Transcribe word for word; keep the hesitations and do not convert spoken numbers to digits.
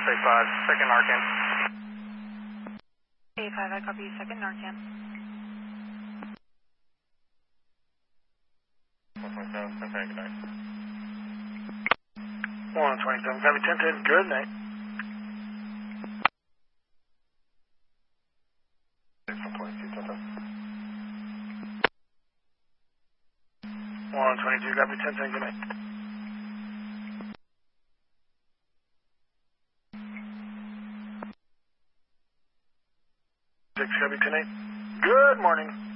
Delta five, second Narcan. A five, I copy you, second Narcan. one twenty-seven, ten good night. one twenty-seven, copy ten ten, good night. one twenty-two, Delta. one twenty-two, copy ten ten, good night. six, copy ten eight. Good morning.